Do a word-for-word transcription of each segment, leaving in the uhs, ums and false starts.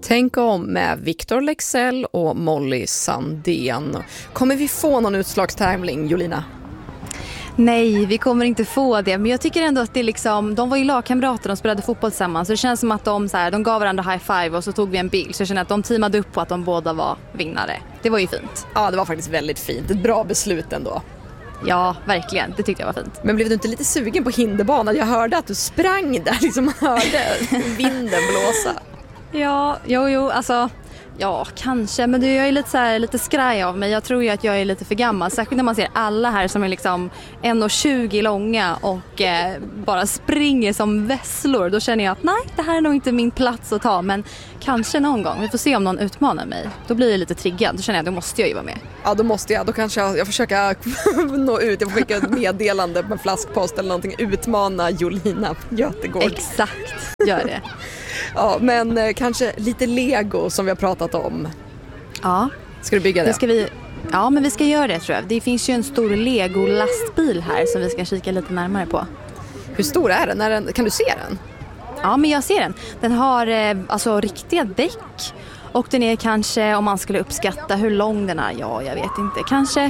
Tänk om med Victor Lexell och Molly Sandén. Kommer vi få någon utslagstävling, Jolina? Nej, vi kommer inte få det. Men jag tycker ändå att det liksom, de var ju lagkamrater, de spelade fotboll tillsammans. Så det känns som att de, så här, de gav varandra high five och så tog vi en bild. Så jag känner att de teamade upp på att de båda var vinnare. Det var ju fint. Ja, det var faktiskt väldigt fint. Ett bra beslut ändå. Ja, verkligen. Det tyckte jag var fint. Men blev du inte lite sugen på hinderbanan? Jag hörde att du sprang där, liksom hörde vinden blåsa. Ja, jo, jo, alltså... Ja, kanske, men du, jag är lite, så här, lite skraj av mig. Jag tror ju att jag är lite för gammal. Särskilt när man ser alla här som är liksom en komma tjugo långa och eh, bara springer som vesslor. Då känner jag att nej, det här är nog inte min plats att ta. Men kanske någon gång. Vi får se om någon utmanar mig. Då blir jag lite triggad. Då känner jag att då måste jag ju vara med. Ja, då måste jag. Då kanske jag, jag försöker nå ut. Jag får skicka ett meddelande med flaskpost eller någonting. Utmana Jolina Götegård. Exakt, gör det. Ja, men eh, kanske lite Lego som vi har pratat om. Ja. Ska du bygga det? det ska vi, ja, men vi ska göra det, tror jag. Det finns ju en stor Lego-lastbil här som vi ska kika lite närmare på. Hur stor är den? Är den? Kan du se den? Ja, men jag ser den. Den har eh, alltså riktiga däck. Och den är kanske, om man skulle uppskatta hur lång den är, ja, jag vet inte. Kanske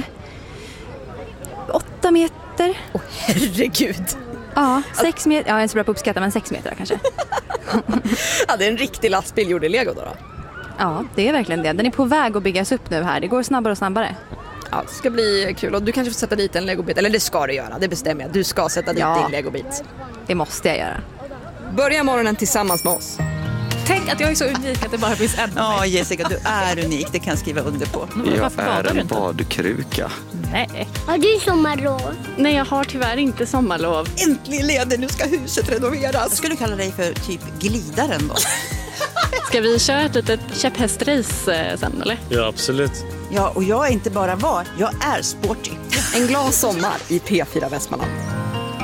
åtta meter. Åh, herregud. Ja, sex meter. Ja, jag är inte så bra på att uppskatta, men sex meter kanske. Ja, det är en riktig lastbil gjord i Lego då, då. Ja, det är verkligen det. Den är på väg att byggas upp nu här. Det går snabbare och snabbare. Ja, det ska bli kul. Och du kanske får sätta dit en legobit. Eller det ska du göra, det bestämmer jag. Du ska sätta dit ja, din legobit. Det måste jag göra. Börja morgonen tillsammans med oss. Tänk att jag är så unik att det bara finns en. Ja, Jessica, du är unik. Det kan jag skriva under på. Jag är en badkruka. Nej. Har du sommarlov? Nej, jag har tyvärr inte sommarlov. Äntligen leder, nu ska huset renoveras. Jag skulle kalla dig för typ glidaren då. Ska vi köra ett litet käpphästrace sen, eller? Ja, absolut. Ja, och jag är inte bara var, jag är sporty. En glad sommar i P fyra Västmanland.